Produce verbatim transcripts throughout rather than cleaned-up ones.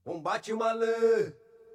Combate malê,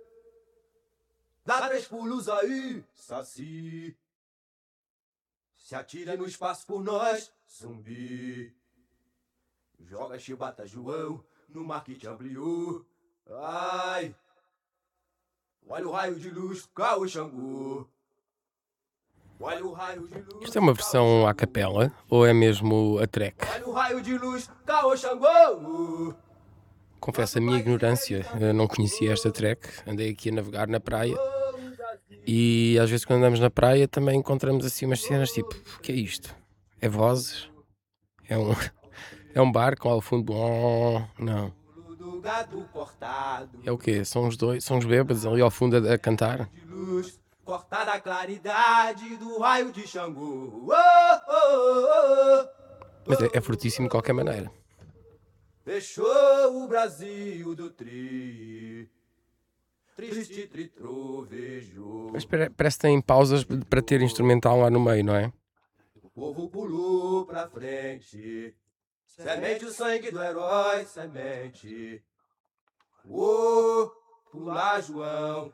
dá três pulos aí, saci. Se atira no espaço por nós, zumbi. Joga chibata João no mar que te ampliou. Ai, olha o raio de luz, caô Xangô. Olha o raio de luz. Isto é uma versão à capela ou é mesmo a track? Olha o raio de luz, caô Xangô. Confesso a minha ignorância, eu não conhecia esta track, andei aqui a navegar na praia e às vezes quando andamos na praia também encontramos assim umas cenas tipo, o que é isto? É vozes? É um, é um bar com ao fundo, oh, não, Do gado cortado. é o quê? São os dois, são os bêbados ali ao fundo a, a cantar? De luz, cortada a claridade do raio de Xangô. Oh, oh, oh, oh. Mas é, é fortíssimo de qualquer maneira. Fechou o Brasil do tri. Triste tri trovejou. Mas pare- parece que tem pausas para ter instrumental lá no meio, não é? O povo pulou pra frente. Semente o sangue do herói, semente. Ô, pula João.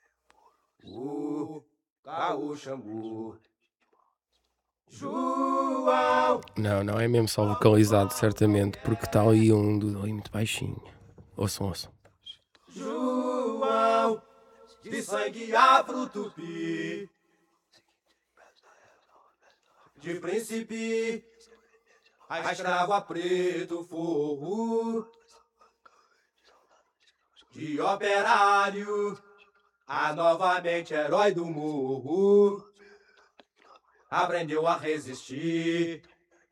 Ô, caô Xangô. João. Não, não é mesmo só vocalizado, certamente, porque está ali um do ali muito baixinho. Ouçam, ouçam. João. De sangue afro-tupi. De príncipe a escravo a preto forro. De operário a novamente herói do morro. Aprendeu a resistir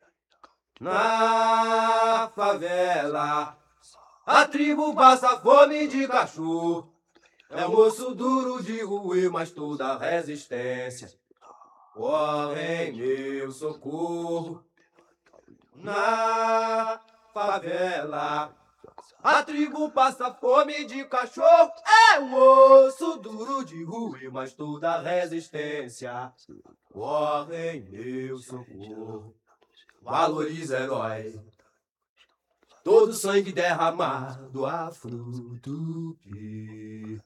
na favela. A tribo passa fome de cachorro. É um osso duro de roer, mas toda resistência corre em meu socorro. Na favela, a tribo passa fome de cachorro. É um osso duro de roer, mas toda resistência corre em meu socorro. Valoriza herói, todo sangue derramado afro-tupi.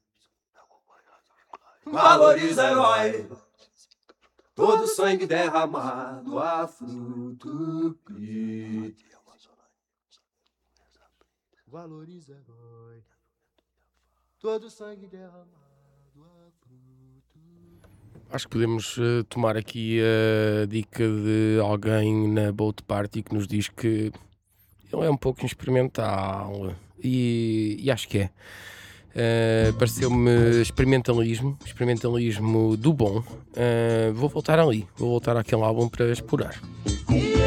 Valoriza herói, todo sangue derramado afro-tupi. Valoriza herói, todo sangue derramado afro-tupi. Acho que podemos eh, tomar aqui a dica de alguém na Boat Party que nos diz que ele é um pouco experimental e, e acho que é. Eh, pareceu-me experimentalismo, experimentalismo do bom. Eh, vou voltar ali, vou voltar àquele álbum para explorar.